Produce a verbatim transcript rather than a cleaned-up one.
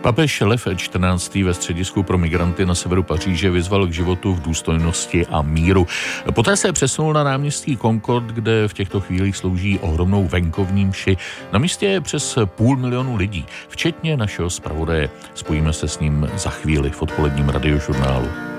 Papež Lev čtrnáctý ve středisku pro migranty na severu Paříže vyzval k životu v důstojnosti a míru. Poté se přesunul na náměstí Concord, kde v těchto chvílích slouží ohromnou venkovní mši. Na místě je přes půl milionu lidí, včetně našeho zpravodaje. Spojíme se s ním za chvíli v odpoledním radiožurnálu.